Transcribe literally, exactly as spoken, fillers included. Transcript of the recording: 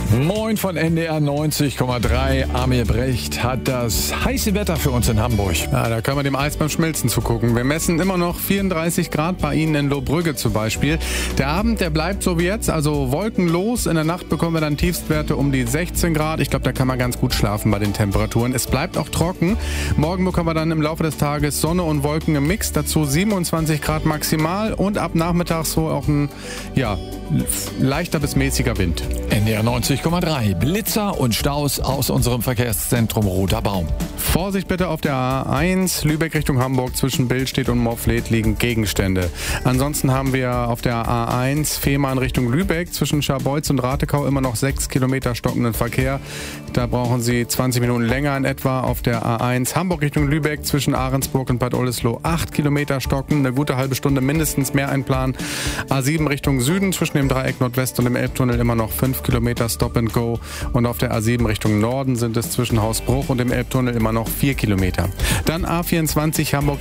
Moin von N D R neunzig Komma drei. Amir Brecht hat das heiße Wetter für uns in Hamburg. Ja, da können wir dem Eis beim Schmelzen zugucken. Wir messen immer noch vierunddreißig Grad bei Ihnen in Lohbrügge zum Beispiel. Der Abend, der bleibt so wie jetzt, also wolkenlos. In der Nacht bekommen wir dann Tiefstwerte um die sechzehn Grad. Ich glaube, da kann man ganz gut schlafen bei den Temperaturen. Es bleibt auch trocken. Morgen bekommen wir dann im Laufe des Tages Sonne und Wolken im Mix. Dazu siebenundzwanzig Grad maximal und ab Nachmittag so auch ein ja, leichter bis mäßiger Wind. N D R neunzig Komma drei. Blitzer und Staus aus unserem Verkehrszentrum Roter Baum. Vorsicht bitte auf der A eins, Lübeck Richtung Hamburg, zwischen Billstedt und Morfleet liegen Gegenstände. Ansonsten haben wir auf der A eins Fehmarn Richtung Lübeck zwischen Scharbeutz und Ratekau immer noch sechs Kilometer stockenden Verkehr. Da brauchen Sie zwanzig Minuten länger in etwa. Auf der A eins Hamburg Richtung Lübeck zwischen Ahrensburg und Bad Oldesloe acht Kilometer stocken, eine gute halbe Stunde mindestens mehr einplanen. A sieben Richtung Süden zwischen dem Dreieck Nordwest und dem Elbtunnel immer noch fünf Kilometer Stop and Go. Und auf der A sieben Richtung Norden sind es zwischen Hausbruch und dem Elbtunnel immer noch vier Kilometer. Dann A vierundzwanzig Hamburg